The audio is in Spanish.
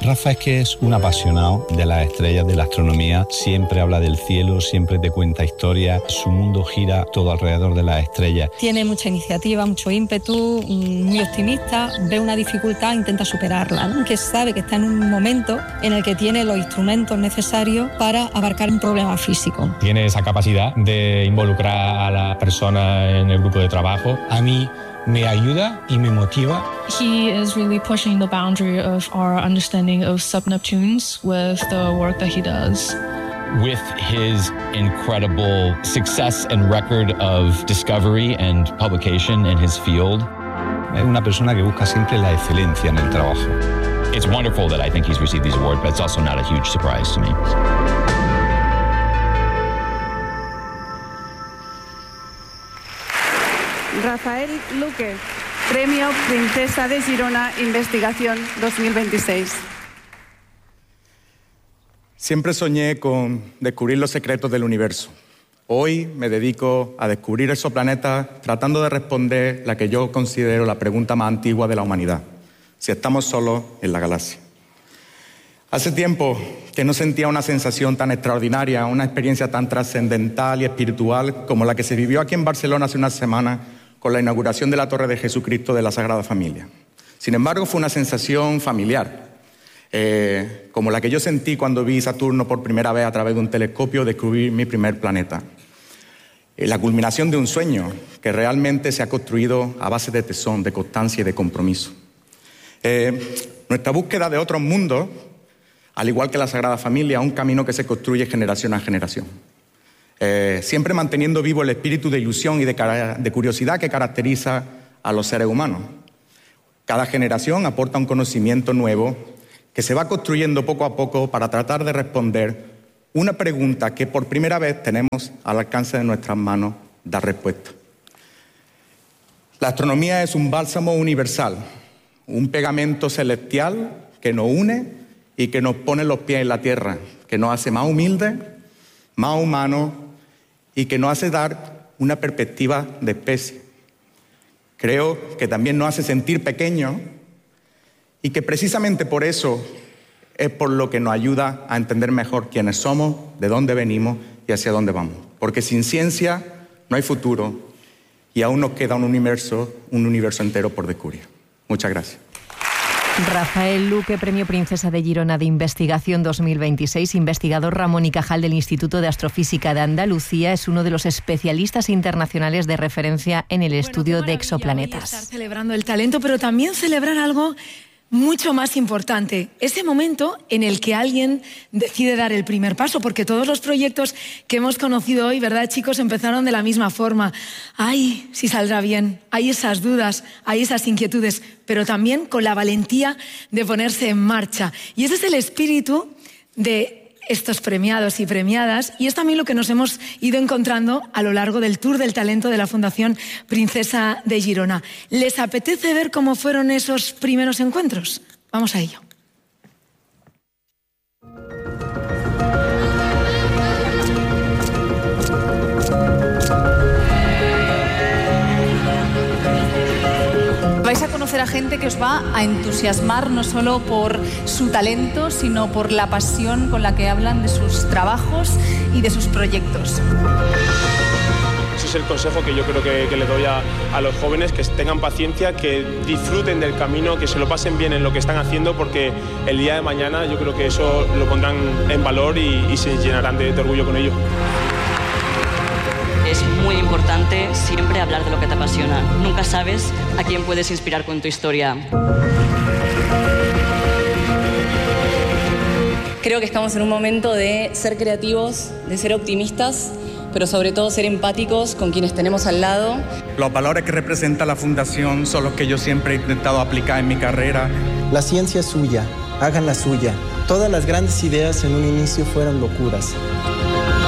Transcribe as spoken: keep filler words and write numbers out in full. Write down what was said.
Rafa es que es un apasionado de las estrellas, de la astronomía. Siempre habla del cielo, siempre te cuenta historias. Su mundo gira todo alrededor de las estrellas. Tiene mucha iniciativa, mucho ímpetu, muy optimista. Ve una dificultad, intenta superarla, ¿no? Que sabe que está en un momento en el que tiene los instrumentos necesarios para abarcar un problema físico. Tiene esa capacidad de involucrar a la persona en el grupo de trabajo. A mí me ayuda y me motiva. He is really pushing the boundary of our understanding of sub-Neptunes with the work that he does. With his incredible success and record of discovery and publication in his field. Es una persona que busca siempre la excelencia en el trabajo. It's wonderful that I think he's received these awards, but it's also not a huge surprise to me. Rafael Luque, Premio Princesa de Girona Investigación dos mil veintiséis. Siempre soñé con descubrir los secretos del universo. Hoy me dedico a descubrir exoplanetas tratando de responder la que yo considero la pregunta más antigua de la humanidad: si estamos solos en la galaxia. Hace tiempo que no sentía una sensación tan extraordinaria, una experiencia tan trascendental y espiritual como la que se vivió aquí en Barcelona hace unas semanas con la inauguración de la Torre de Jesucristo de la Sagrada Familia. Sin embargo, fue una sensación familiar, eh, como la que yo sentí cuando vi Saturno por primera vez a través de un telescopio descubrir mi primer planeta. Eh, la culminación de un sueño que realmente se ha construido a base de tesón, de constancia y de compromiso. Eh, nuestra búsqueda de otros mundos, al igual que la Sagrada Familia, es un camino que se construye generación a generación. Eh, siempre manteniendo vivo el espíritu de ilusión y de, de curiosidad que caracteriza a los seres humanos. Cada generación aporta un conocimiento nuevo que se va construyendo poco a poco para tratar de responder una pregunta que por primera vez tenemos al alcance de nuestras manos dar respuesta. La astronomía es un bálsamo universal, un pegamento celestial que nos une y que nos pone los pies en la tierra, que nos hace más humildes, más humanos y que nos hace dar una perspectiva de especie. Creo que también nos hace sentir pequeños y que precisamente por eso es por lo que nos ayuda a entender mejor quiénes somos, de dónde venimos y hacia dónde vamos. Porque sin ciencia no hay futuro y aún nos queda un universo, un universo entero por descubrir. Muchas gracias. Rafael Luque, Premio Princesa de Girona de Investigación dos mil veintiséis, investigador Ramón y Cajal del Instituto de Astrofísica de Andalucía, es uno de los especialistas internacionales de referencia en el estudio bueno, de exoplanetas. Estar celebrando el talento, pero también celebrar algo mucho más importante, ese momento en el que alguien decide dar el primer paso, porque todos los proyectos que hemos conocido hoy, ¿verdad, chicos?, empezaron de la misma forma. Ay, si saldrá bien, hay esas dudas, hay esas inquietudes, pero también con la valentía de ponerse en marcha. Y ese es el espíritu de estos premiados y premiadas, y es también lo que nos hemos ido encontrando a lo largo del Tour del Talento de la Fundación Princesa de Girona. ¿Les apetece ver cómo fueron esos primeros encuentros? Vamos a ello. Vais a conocer a gente que os va a entusiasmar no solo por su talento, sino por la pasión con la que hablan de sus trabajos y de sus proyectos. Ese es el consejo que yo creo que, que le doy a, a los jóvenes, que tengan paciencia, que disfruten del camino, que se lo pasen bien en lo que están haciendo, porque el día de mañana yo creo que eso lo pondrán en valor y, y se llenarán de, de orgullo con ello. Es muy importante siempre hablar de lo que te apasiona. Nunca sabes a quién puedes inspirar con tu historia. Creo que estamos en un momento de ser creativos, de ser optimistas, pero sobre todo ser empáticos con quienes tenemos al lado. Los valores que representa la Fundación son los que yo siempre he intentado aplicar en mi carrera. La ciencia es suya, hagan la suya. Todas las grandes ideas en un inicio fueron locuras.